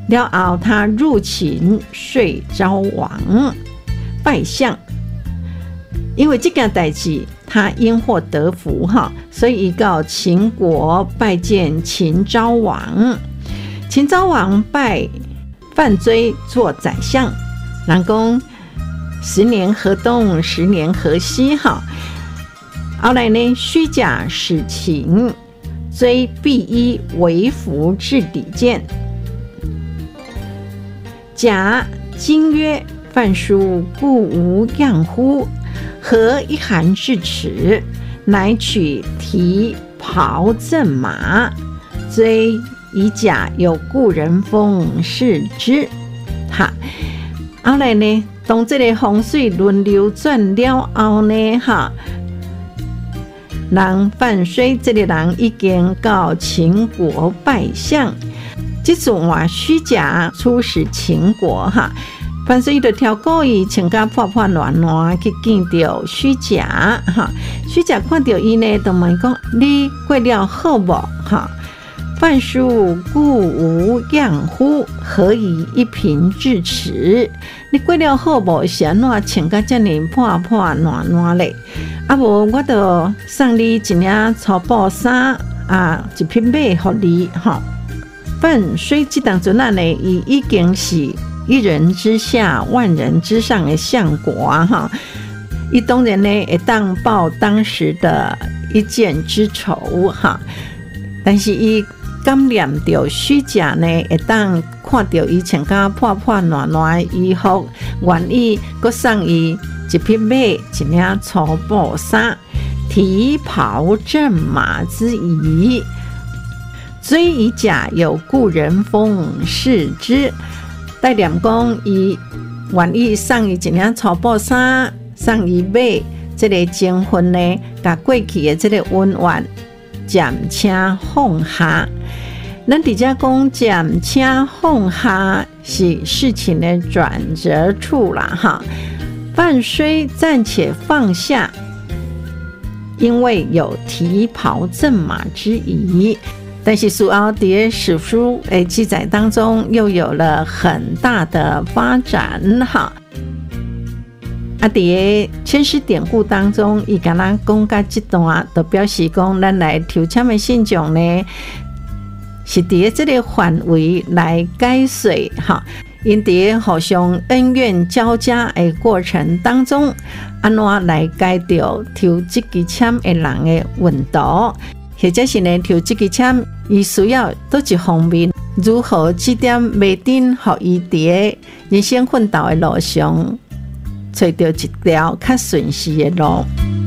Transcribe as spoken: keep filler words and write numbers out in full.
了后，他入秦遂招王拜相，因为这件代志他因祸得福哈，所以一告秦国拜见秦昭王。秦昭王拜范追做宰相，人讲十年河东，十年河西哈。后来呢，虚假使秦，追必依为服至底见。甲今曰：范叔故无恙乎？何一函至此？乃取提袍赠马。追以甲有故人风，视之。哈，后来呢，当这个风水轮流转了后呢，哈，人范水这个人已经到秦国拜相。这次话虚假出使秦国哈，范水就挑故意穿甲破破烂烂去见到虚假哈。虚假看到伊呢，就问讲：你过了好无哈？范叔故无恙乎？何以一贫至此？你过了好无？是安怎穿甲遮尔破破烂烂咧？啊无，我就送你一领粗布衫啊，一匹马给你哈。范虽这当阵啊呢，伊已经是一人之下、万人之上的相国啊哈。伊当然呢会当报当时的一箭之仇哈，但是伊感念到虚假呢，会当看到伊穿甲破破烂烂的衣服，愿意阁送伊一匹马、一领粗布衫，提袍赠马之仪。追以甲有故人风，视之。代念讲伊愿意送伊一领粗布衫，送伊马，这个情分呢，甲过去的这个恩怨暂且放下。咱伫遮讲暂且放下是事情的转折处啦哈。范虽暂且放下，因为有提袍赠马之仪。但是随后在史书诶记载当中，又有了很大的发展哈。啊，在签诗典故当中，伊敢若讲甲这段，就表示讲咱来抽签的信众呢，是在这个范围来解说哈。因在互相恩怨交加的过程当中，安怎来解掉抽这支签的人的运道？或者是呢，抽这支签，伊需要倒一方面，如何指点迷津，互伊伫人生奋斗的路上，找到一条较顺遂的路。